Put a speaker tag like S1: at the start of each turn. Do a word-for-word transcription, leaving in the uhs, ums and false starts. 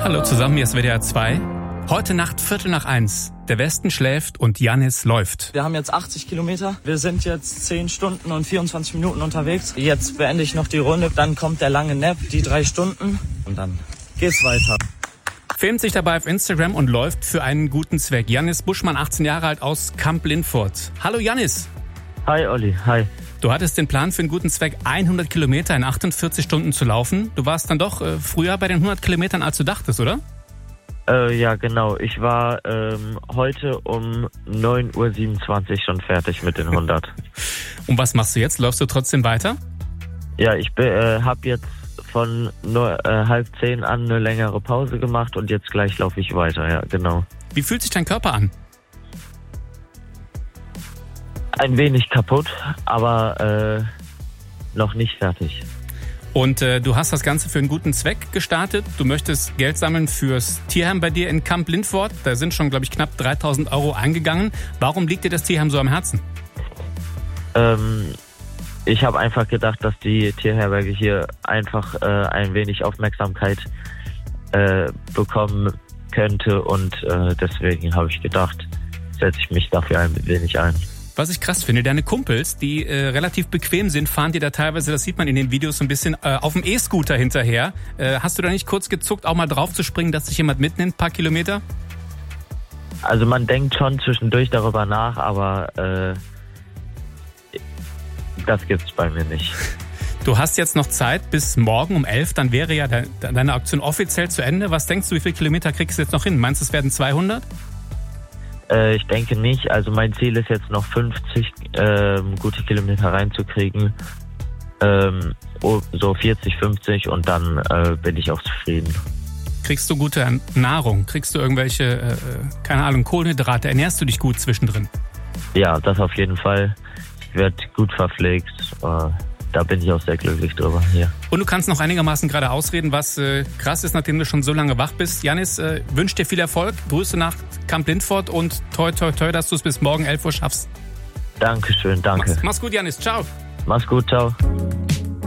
S1: Hallo zusammen, hier ist W D R zwei. Heute Nacht Viertel nach eins. Der Westen schläft und Yannis läuft.
S2: Wir haben jetzt achtzig Kilometer. Wir sind jetzt zehn Stunden und vierundzwanzig Minuten unterwegs. Jetzt beende ich noch die Runde. Dann kommt der lange Nap, die drei Stunden. Und dann geht's weiter.
S1: Filmt sich dabei auf Instagram und läuft für einen guten Zweck. Yannis Buschmann, achtzehn Jahre alt, aus Kamp-Lindfort. Hallo Yannis.
S3: Hi Olli, hi.
S1: Du hattest den Plan für einen guten Zweck, hundert Kilometer in achtundvierzig Stunden zu laufen. Du warst dann doch äh, früher bei den hundert Kilometern, als du dachtest, oder?
S3: Äh, ja, genau. Ich war ähm, heute um neun Uhr siebenundzwanzig schon fertig mit den hundert.
S1: Und was machst du jetzt? Läufst du trotzdem weiter?
S3: Ja, ich äh, habe jetzt von nur, äh, halb zehn an eine längere Pause gemacht und jetzt gleich laufe ich weiter, ja, genau.
S1: Wie fühlt sich dein Körper an?
S3: Ein wenig kaputt, aber äh, noch nicht fertig.
S1: Und äh, du hast das Ganze für einen guten Zweck gestartet. Du möchtest Geld sammeln fürs Tierheim bei dir in Kamp-Lindfort. Da sind schon, glaube ich, knapp dreitausend Euro eingegangen. Warum liegt dir das Tierheim so am Herzen?
S3: Ähm, ich habe einfach gedacht, dass die Tierherberge hier einfach äh, ein wenig Aufmerksamkeit äh, bekommen könnte. Und äh, deswegen habe ich gedacht, setze ich mich dafür ein wenig ein.
S1: Was ich krass finde, deine Kumpels, die äh, relativ bequem sind, fahren dir da teilweise, das sieht man in den Videos, so ein bisschen äh, auf dem E-Scooter hinterher. Äh, hast du da nicht kurz gezuckt, auch mal drauf zu springen, dass dich jemand mitnimmt, ein paar Kilometer?
S3: Also man denkt schon zwischendurch darüber nach, aber äh, das gibt's bei mir nicht.
S1: Du hast jetzt noch Zeit bis morgen um elf, dann wäre ja de- deine Aktion offiziell zu Ende. Was denkst du, wie viele Kilometer kriegst du jetzt noch hin? Meinst du, es werden zweihundert?
S3: Ich denke nicht. Also mein Ziel ist jetzt noch fünfzig ähm, gute Kilometer reinzukriegen. Ähm, so vierzig, fünfzig und dann äh, bin ich auch zufrieden.
S1: Kriegst du gute Nahrung? Kriegst du irgendwelche, äh, keine Ahnung, Kohlenhydrate? Ernährst du dich gut zwischendrin?
S3: Ja, das auf jeden Fall. Ich werde gut verpflegt. Äh, Da bin ich auch sehr glücklich drüber hier.
S1: Und du kannst noch einigermaßen gerade ausreden, was äh, krass ist, nachdem du schon so lange wach bist. Yannis, äh, wünsche dir viel Erfolg. Grüße nach Kamp-Lindfort und toi, toi, toi, dass du es bis morgen elf Uhr schaffst.
S3: Dankeschön, danke.
S1: Mach's, mach's gut, Yannis. Ciao.
S3: Mach's gut, ciao.